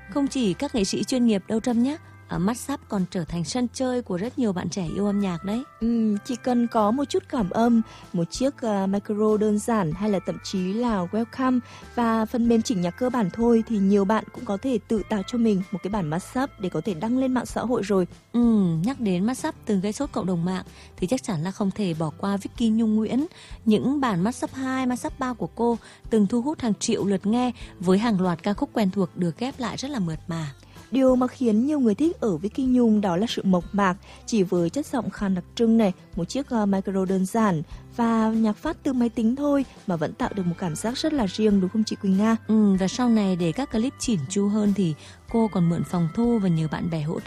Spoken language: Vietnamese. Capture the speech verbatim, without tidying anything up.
Không chỉ các nghệ sĩ chuyên nghiệp đâu Trâm nhé, ở Matsap còn trở thành sân chơi của rất nhiều bạn trẻ yêu âm nhạc đấy. Ừ, chỉ cần có một chút cảm âm, một chiếc uh, micro đơn giản hay là thậm chí là welcome và phần mềm chỉnh nhạc cơ bản thôi thì nhiều bạn cũng có thể tự tạo cho mình một cái bản Matsap để có thể đăng lên mạng xã hội rồi. Ừ, nhắc đến Matsap từng gây sốt cộng đồng mạng thì chắc chắn là không thể bỏ qua Vicky Nhung Nguyễn. Những bản Matsap hai, Matsap ba của cô từng thu hút hàng triệu lượt nghe với hàng loạt ca khúc quen thuộc được ghép lại rất là mượt mà. Điều mà khiến nhiều người thích ở Vicky Nhung đó là sự mộc mạc, chỉ với chất giọng khàn đặc trưng này, một chiếc uh, micro đơn giản và nhạc phát từ máy tính thôi mà vẫn tạo được một cảm giác rất là riêng, đúng không chị Quỳnh Nga? Ừ, và sau này để các clip chỉn chu hơn thì cô còn mượn phòng thu và nhờ bạn bè hỗ